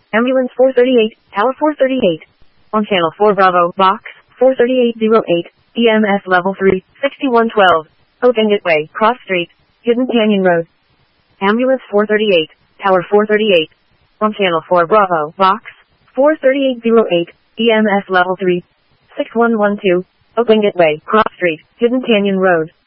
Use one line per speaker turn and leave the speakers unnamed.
Ambulance 438, Tower 438. On channel 4 Bravo, box 43808, EMS level 3, 6112. Open Gateway, Cross Street, Hidden Canyon Road. Ambulance 438, Tower 438. On channel 4 Bravo, box 43808, EMS level 3, 6112. Open Gateway, Cross Street, Hidden Canyon Road.